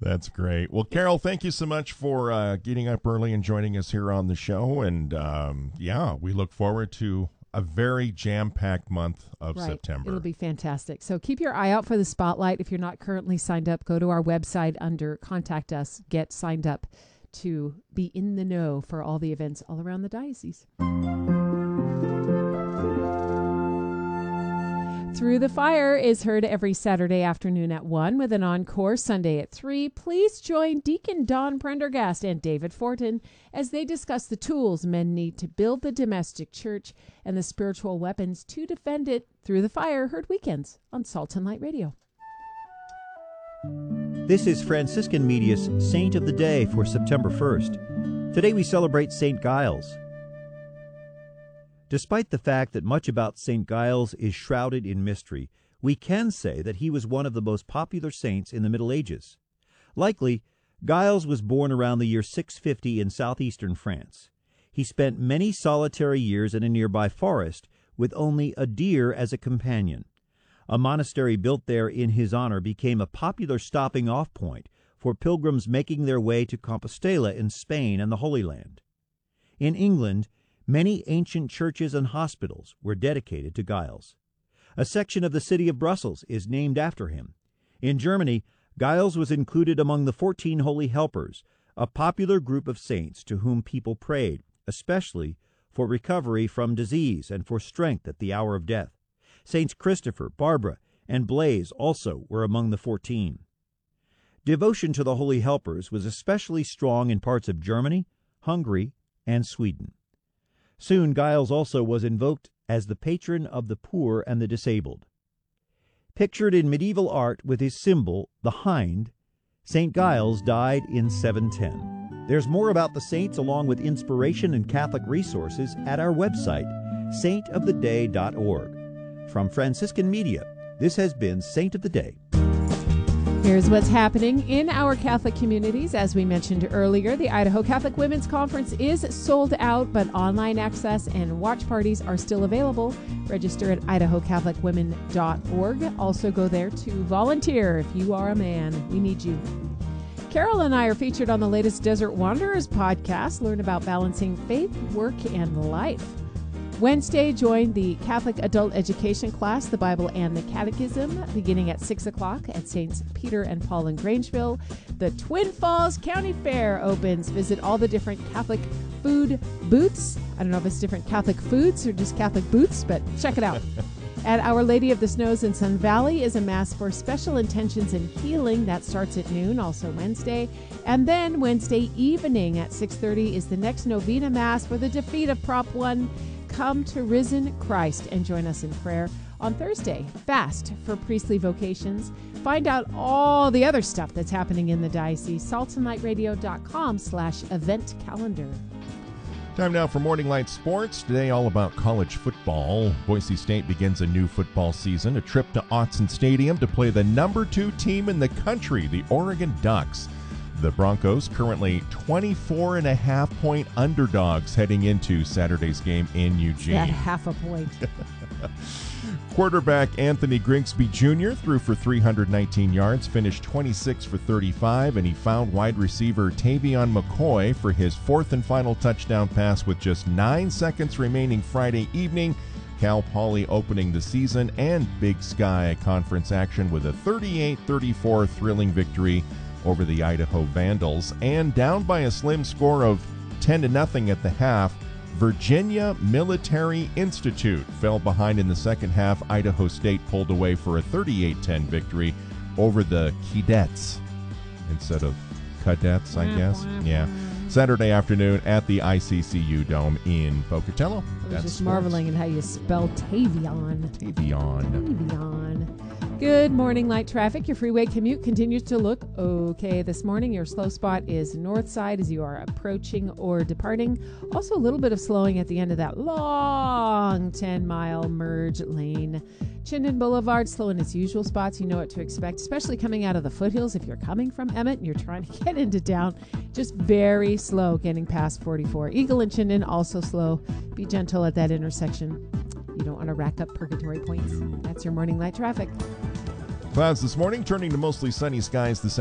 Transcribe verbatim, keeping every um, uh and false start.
That's great. Well, Carol, thank you so much for uh, getting up early and joining us here on the show. And um, yeah, we look forward to a very jam-packed month of right. September. It'll be fantastic. So keep your eye out for the spotlight. If you're not currently signed up, go to our website under Contact Us, get signed up to be in the know for all the events all around the diocese. Through the Fire is heard every Saturday afternoon at one with an encore Sunday at three. Please join Deacon Don Prendergast and David Fortin as they discuss the tools men need to build the domestic church and the spiritual weapons to defend it. Through the Fire, heard weekends on Salt and Light Radio. This is Franciscan Media's Saint of the Day for September first. Today we celebrate Saint Giles. Despite the fact that much about Saint Giles is shrouded in mystery, we can say that he was one of the most popular saints in the Middle Ages. Likely, Giles was born around the year six fifty in southeastern France. He spent many solitary years in a nearby forest with only a deer as a companion. A monastery built there in his honor became a popular stopping-off point for pilgrims making their way to Compostela in Spain and the Holy Land. In England, many ancient churches and hospitals were dedicated to Giles. A section of the city of Brussels is named after him. In Germany, Giles was included among the fourteen Holy Helpers, a popular group of saints to whom people prayed, especially for recovery from disease and for strength at the hour of death. Saints Christopher, Barbara, and Blaise also were among the fourteen. Devotion to the Holy Helpers was especially strong in parts of Germany, Hungary, and Sweden. Soon Giles also was invoked as the patron of the poor and the disabled. Pictured in medieval art with his symbol, the hind, Saint Giles died in seven ten. There's more about the saints along with inspiration and Catholic resources at our website, saint of the day dot org. From Franciscan Media, this has been Saint of the Day. Here's what's happening in our Catholic communities. As we mentioned earlier, the Idaho Catholic Women's Conference is sold out, but online access and watch parties are still available. Register at idaho catholic women dot org. Also go there to volunteer if you are a man. We need you. Carol and I are featured on the latest Desert Wanderers podcast. Learn about balancing faith, work, and life. Wednesday, join the Catholic Adult Education class, the Bible and the Catechism, beginning at six o'clock at Saints Peter and Paul in Grangeville. The Twin Falls County Fair opens. Visit all the different Catholic food booths. I don't know if it's different Catholic foods or just Catholic booths, but check it out. At Our Lady of the Snows in Sun Valley is a Mass for Special Intentions and Healing. That starts at noon, also Wednesday. And then Wednesday evening at six thirty is the next Novena Mass for the defeat of Prop one. Come to Risen Christ and join us in prayer. On Thursday, fast for priestly vocations. Find out all the other stuff that's happening in the diocese. salt and light radio dot com slash event calendar. Time now for Morning Light Sports. Today all about college football. Boise State begins a new football season. A trip to Autzen Stadium to play the number two team in the country, the Oregon Ducks. The Broncos currently twenty-four and a half point underdogs heading into Saturday's game in Eugene. That half a point. Quarterback Anthony Grigsby Junior threw for three hundred nineteen yards, finished twenty-six for thirty-five, and he found wide receiver Tavion McCoy for his fourth and final touchdown pass with just nine seconds remaining Friday evening. Cal Poly opening the season and Big Sky Conference action with a thirty-eight thirty-four thrilling victory over the Idaho Vandals. And down by a slim score of ten to nothing at the half, Virginia Military Institute fell behind in the second half. Idaho State pulled away for a thirty-eight ten victory over the Keydets instead of Cadets, I guess. Yeah. Saturday afternoon at the I C C U Dome in Pocatello. I was That's just sports. marveling at how you spell Tavion. Tavion. Tavion. Good morning, light traffic. Your freeway commute continues to look okay this morning. Your slow spot is north side as you are approaching or departing. Also, a little bit of slowing at the end of that long ten-mile merge lane. Chinden Boulevard slow in its usual spots. You know what to expect, especially coming out of the foothills. If you're coming from Emmett and you're trying to get into town, just very slow getting past forty-four. Eagle and Chinden also slow. Be gentle at that intersection. You don't want to rack up purgatory points. That's your morning light traffic. Clouds this morning, turning to mostly sunny skies this